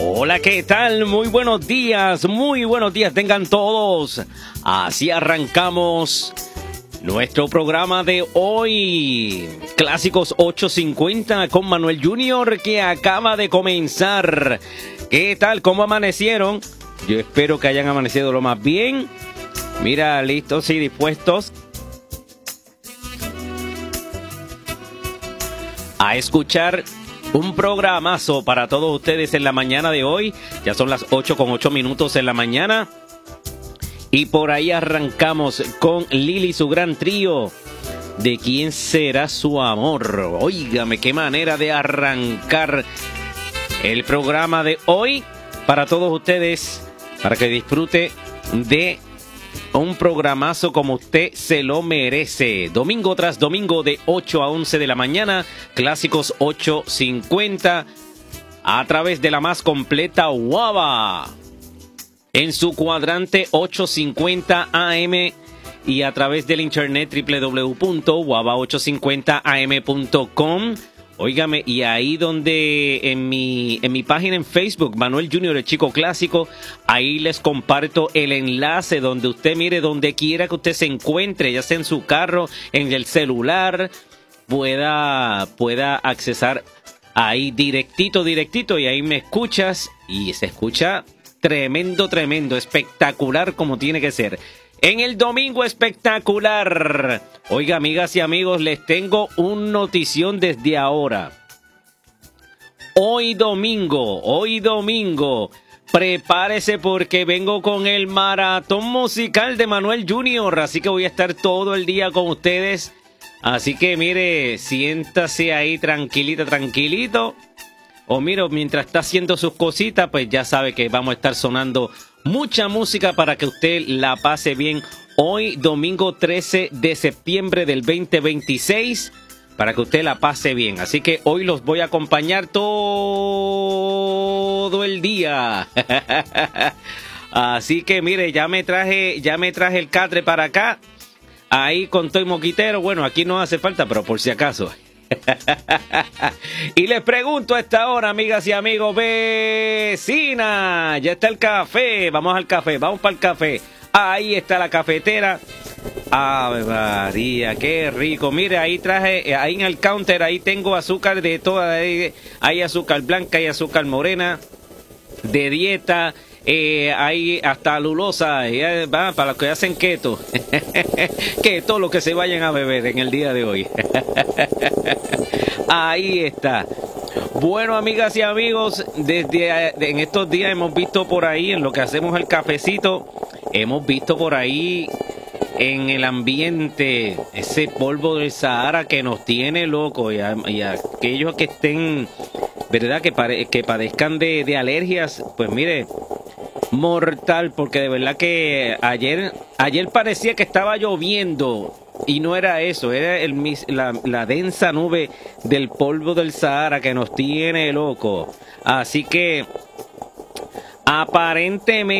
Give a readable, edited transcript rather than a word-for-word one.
Hola, ¿qué tal? Muy buenos días tengan todos. Así arrancamos nuestro programa de hoy, Clásicos 850 con Manuel Junior, que acaba de comenzar. ¿Qué tal? ¿Cómo amanecieron? Yo espero que hayan amanecido lo más bien. Mira, listos y dispuestos a escuchar un programazo para todos ustedes en la mañana de hoy. Ya son las 8:08 en la mañana. Y por ahí arrancamos con Lili y su gran trío. ¿De quién será su amor? Óigame, qué manera de arrancar el programa de hoy para todos ustedes, para que disfrute de un programazo como usted se lo merece. Domingo tras domingo de 8 a 11 de la mañana, Clásicos 850, a través de la más completa Guava, en su cuadrante 850 AM y a través del internet www.guava850am.com. Óigame, y ahí donde en mi página en Facebook, Manuel Junior, el Chico Clásico, ahí les comparto el enlace donde usted mire, donde quiera que usted se encuentre, ya sea en su carro, en el celular, pueda accesar ahí directito, y ahí me escuchas, y se escucha tremendo, espectacular como tiene que ser. En el domingo espectacular. Oiga, amigas y amigos, les tengo un notición desde ahora. Hoy domingo, prepárese porque vengo con el maratón musical de Manuel Junior. Así que voy a estar todo el día con ustedes. Así que mire, siéntase ahí tranquilito. O mire, mientras está haciendo sus cositas, pues ya sabe que vamos a estar sonando mucha música para que usted la pase bien. Hoy, domingo 13 de septiembre del 2026, para que usted la pase bien. Así que hoy los voy a acompañar todo el día. Así que mire, ya me traje el catre para acá. Ahí con Toy Moquitero. Bueno, aquí no hace falta, pero por si acaso. Y les pregunto a esta hora, amigas y amigos, vecina, ya está el café. Vamos para el café. Ahí está la cafetera. Ave María, qué rico. Mire, ahí traje, ahí en el counter, ahí tengo azúcar de toda, hay azúcar blanca, hay azúcar morena, de dieta. Hay hasta lulosa, para los que hacen keto. Keto, lo que se vayan a beber en el día de hoy. Ahí está. Bueno, amigas y amigos, en estos días hemos visto por ahí, en lo que hacemos el cafecito, hemos visto por ahí en el ambiente ese polvo del Sahara que nos tiene locos, y aquellos que estén, ¿verdad?, que padezcan de alergias, pues mire, mortal, porque de verdad que ayer parecía que estaba lloviendo y no era eso, era la densa nube del polvo del Sahara que nos tiene loco. Así que aparentemente